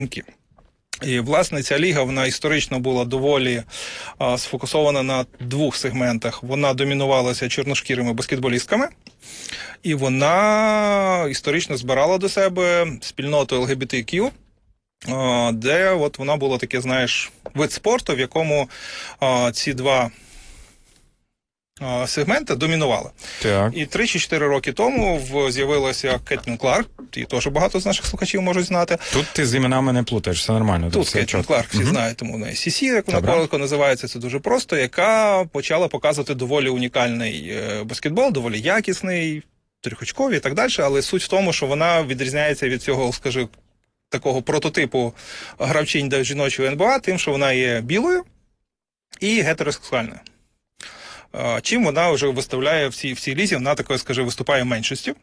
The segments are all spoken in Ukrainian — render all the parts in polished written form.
І, власне, ця ліга, вона історично була доволі сфокусована на двох сегментах. Вона домінувалася чорношкірими баскетболістками, і вона історично збирала до себе спільноту ЛГБТQ, де от вона була таке, знаєш, вид спорту, в якому ці два сегменти домінували. Так. І 3 чи 4 роки тому з'явилася Кетлін Кларк, її теж багато з наших слухачів можуть знати. Тут ти з іменами не плутаєш, все нормально. Тут Кетлін Кларк всі знають, тому вона CC, як вона коротко називається, це дуже просто, яка почала показувати доволі унікальний баскетбол, доволі якісний, трьохочковий і так далі, але суть в тому, що вона відрізняється від цього, скажи, такого прототипу гравчинь до жіночої НБА, тим, що вона є білою і гетеросексуальною. Чим вона вже виставляє в цій лізі, вона такою, скажи, виступає меншістю.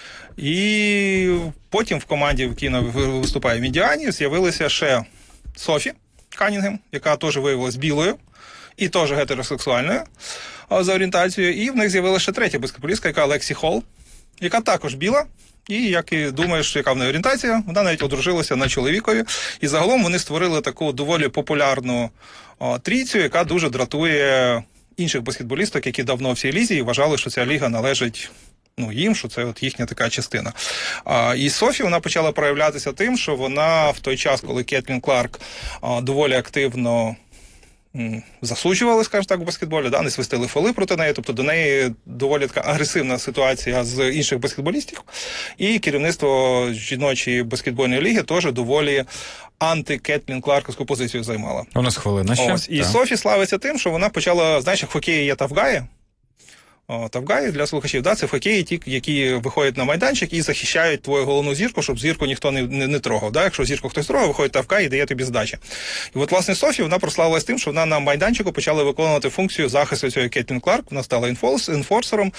І потім в команді, в якій вона виступає в Індіані, з'явилася ще Софі Канінгем, яка теж виявилась білою і теж гетеросексуальною за орієнтацією. І в них з'явилася ще третя баскетболістка, яка Лексі Холл, яка також біла. І, як і думаєш, яка в неї орієнтація, вона навіть одружилася на чоловікові. І загалом вони створили таку доволі популярну трійцю, яка дуже дратує інших баскетболісток, які давно в цій лізі і вважали, що ця ліга належить їм, що це от їхня така частина. І Софі, вона почала проявлятися тим, що вона в той час, коли Кетлін Кларк доволі активно засуджували, скажімо так, в баскетболі, не свистили фоли проти неї, тобто до неї доволі така агресивна ситуація з інших баскетболістів, і керівництво жіночої баскетбольної ліги теж доволі анти-Кетлін Кларківську позицію займала. У нас хвилина ще. І Софі славиться тим, що вона почала, знаєш, як в хокеї є тавгаї. Тавгаї для слухачів, це в хокеї ті, які виходять на майданчик і захищають твою головну зірку, щоб зірку ніхто не трогав. Якщо зірку хтось трогав, виходить тавгай і дає тобі здачі. І от, власне, Софі, вона прославилась тим, що вона на майданчику почала виконувати функцію захисту цієї Кетлін Кларк, вона стала інфорсером.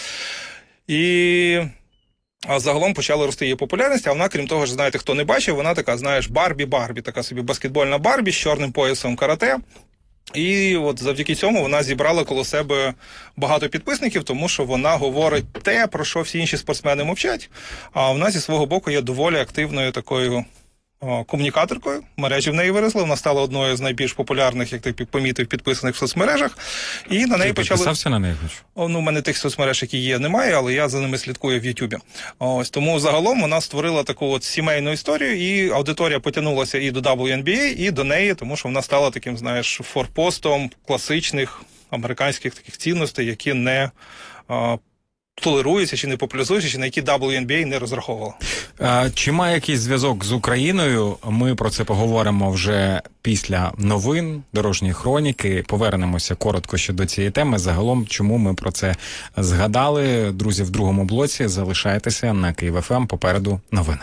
І загалом почала рости її популярність, а вона, крім того, знаєте, хто не бачив, вона така, знаєш, Барбі, така собі баскетбольна Барбі з чорним поясом карате. І от завдяки цьому вона зібрала коло себе багато підписників, тому що вона говорить те, про що всі інші спортсмени мовчать, а вона зі свого боку є доволі активною такою комунікаторкою. Мережі в неї виросли, вона стала одною з найбільш популярних, як ти помітив, підписаних в соцмережах. І на неї почали... Ти підписався на неї? У мене тих соцмереж, які є, немає, але я за ними слідкую в Ютубі. Тому загалом вона створила таку от сімейну історію, і аудиторія потягнулася і до WNBA, і до неї, тому що вона стала таким, знаєш, форпостом класичних американських таких цінностей, які не толеруються, чи не популяризуються, чи на які WNBA не розраховувала. Чи має якийсь зв'язок з Україною? Ми про це поговоримо вже після новин, дорожньої хроніки. Повернемося коротко ще до цієї теми. Загалом, чому ми про це згадали? Друзі, в другому блоці залишайтеся на Київ ФМ. Попереду новини.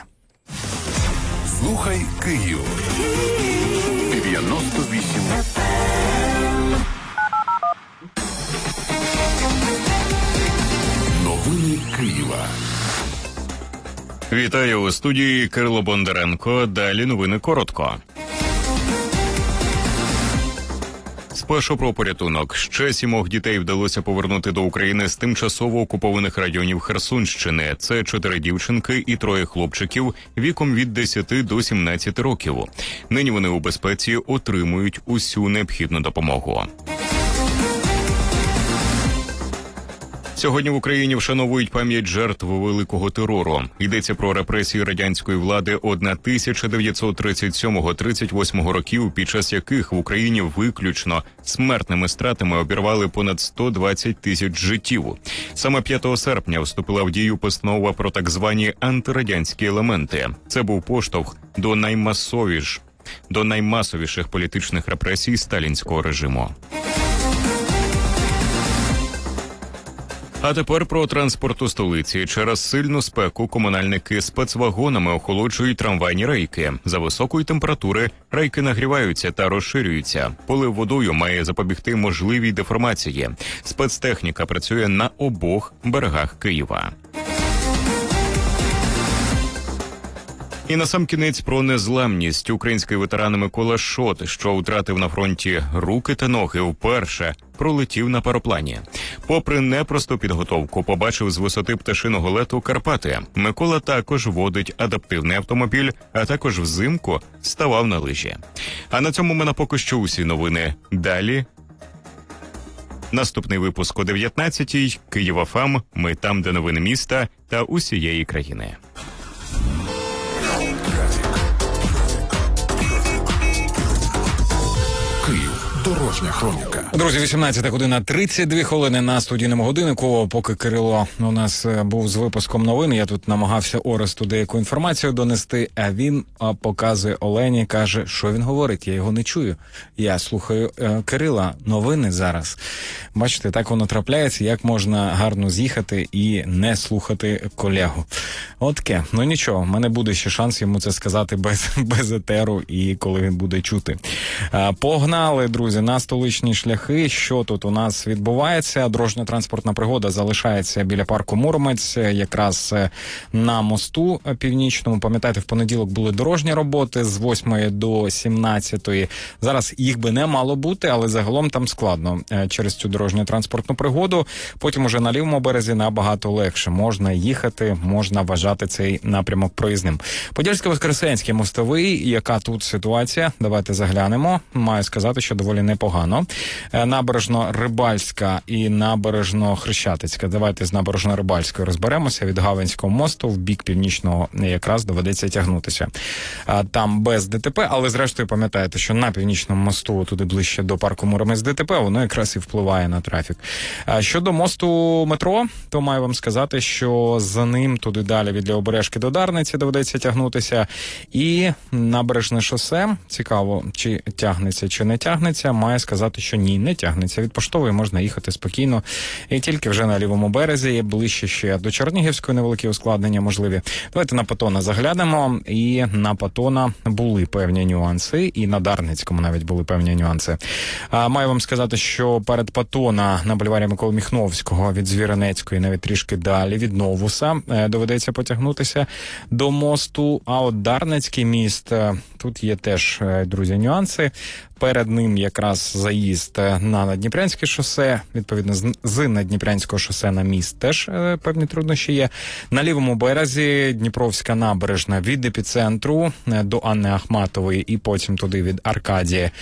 Слухай Київ. 98. Новини Києва. Вітаю у студії Кирило Бондаренко. Далі новини коротко. Спершу про порятунок. Ще 7 дітей вдалося повернути до України з тимчасово окупованих районів Херсонщини. Це 4 дівчинки і 3 хлопчиків віком від 10 до 17 років. Нині вони у безпеці, отримують усю необхідну допомогу. Сьогодні в Україні вшановують пам'ять жертв Великого терору. Йдеться про репресії радянської влади 1937-38 років, під час яких в Україні виключно смертними стратами обірвали понад 120 тисяч життів. Саме 5 серпня вступила в дію постанова про так звані антирадянські елементи. Це був поштовх до наймасовіших політичних репресій сталінського режиму. А тепер про транспорт у столиці. Через сильну спеку комунальники спецвагонами охолоджують трамвайні рейки. За високої температури рейки нагріваються та розширюються. Полив водою має запобігти можливій деформації. Спецтехніка працює на обох берегах Києва. І насамкінець про незламність. Український ветеран Микола Шот, що втратив на фронті руки та ноги, вперше пролетів на пароплані. Попри непросту підготовку, побачив з висоти пташиного лету Карпати. Микола також водить адаптивний автомобіль, а також взимку ставав на лижі. А на цьому в мене поки що усі новини. Далі наступний випуск о 19-й. Київ ФМ. Ми там, де новини міста та усієї країни. Київ. Дорожня хроніка. Друзі, 18 година 32 хвилини на студійному годиннику. Поки Кирило у нас був з випуском новин, я тут намагався Оресту деяку інформацію донести, а він показує Олені, каже, що він говорить, я його не чую. Я слухаю Кирила, новини зараз. Бачите, так воно трапляється, як можна гарно з'їхати і не слухати колегу. Отке, ну нічого, в мене буде ще шанс йому це сказати без етеру і коли він буде чути. Погнали, друзі, на столичні шляхи. Що тут у нас відбувається? Дорожньо-транспортна пригода залишається біля парку Муромець, якраз на мосту північному. Пам'ятаєте, в понеділок були дорожні роботи з 8 до 17. Зараз їх би не мало бути, але загалом там складно через цю дорожньо-транспортну пригоду. Потім уже на лівому березі набагато легше. Можна їхати, можна вважати цей напрямок проїзним. Подільсько-Воскресенський мостовий. Яка тут ситуація? Давайте заглянемо. Маю сказати, що доволі непогано. Набережно-Рибальська і Набережно-Хрещатицька. Давайте з Набережно-Рибальською розберемося. Від Гаванського мосту в бік північного якраз доведеться тягнутися. Там без ДТП, але зрештою пам'ятаєте, що на північному мосту, туди ближче до парку Муромець ДТП, воно якраз і впливає на трафік. Щодо мосту метро, то маю вам сказати, що за ним туди далі від Лівобережки до Дарниці доведеться тягнутися. І Набережне шосе, цікаво, чи тягнеться, чи не тягнеться, має сказати, що ні, не тягнеться. Від Поштової можна їхати спокійно. І тільки вже на лівому березі, ближче ще до Чернігівської невеликі ускладнення можливі. Давайте на Патона заглянемо. І на Патона були певні нюанси, і на Дарницькому навіть були певні нюанси. Маю вам сказати, що перед Патона на бульварі Миколи Міхновського від Звіринецької, навіть трішки далі, від Новуса доведеться потягнутися до мосту. А от Дарницький міст, тут є теж, друзі, нюанси. Перед ним якраз заїзд на Надніпрянське шосе, відповідно, з Надніпрянського шосе на міст теж певні труднощі є. На лівому березі Дніпровська набережна від епіцентру до Анни Ахматової і потім туди від Аркадії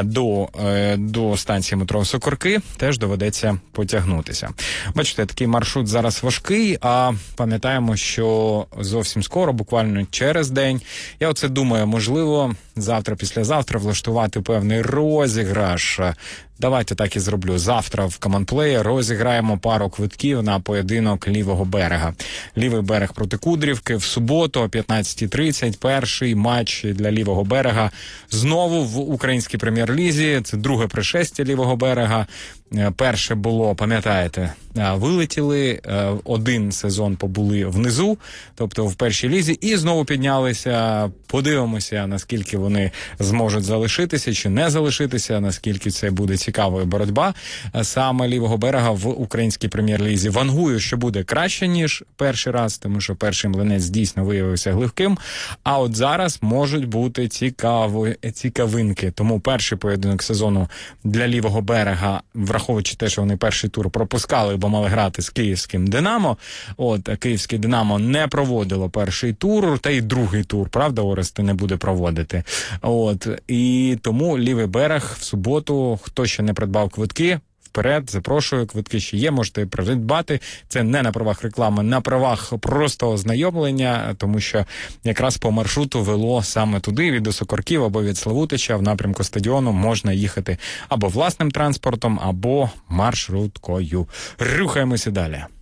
до станції метро Сокорки теж доведеться потягнутися. Бачите, такий маршрут зараз важкий, а пам'ятаємо, що зовсім скоро, буквально через день, я оце думаю, можливо, завтра-післязавтра влаштувати певний розіграш. Давайте так і зроблю. Завтра в Команплеї розіграємо пару квитків на поєдинок лівого берега. Лівий берег проти Кудрівки в суботу о 15:30. Перший матч для лівого берега. Знову в українській прем'єр-лізі. Це друге пришестя лівого берега. Перше було, пам'ятаєте, вилетіли, один сезон побули внизу, тобто в першій лізі, і знову піднялися. Подивимося, наскільки вони зможуть залишитися чи не залишитися, наскільки це буде цікавою боротьба саме лівого берега в українській прем'єр-лізі. Вангую, що буде краще, ніж перший раз, тому що перший млинець дійсно виявився гливким, а от зараз можуть бути цікавинки. Тому перший поєдинок сезону для лівого берега, враховуючи те, що вони перший тур пропускали, бо мали грати з київським «Динамо», от, київське «Динамо» не проводило перший тур, та й другий тур, правда, Орести не буде проводити. От, і тому лівий берег в суботу, хто ще не придбав квитки, вперед, запрошую, квитки ще є, можете придбати. Це не на правах реклами, на правах просто ознайомлення, тому що якраз по маршруту вело саме туди, від Осокорків або від Славутича в напрямку стадіону можна їхати або власним транспортом, або маршруткою. Рухаємося далі.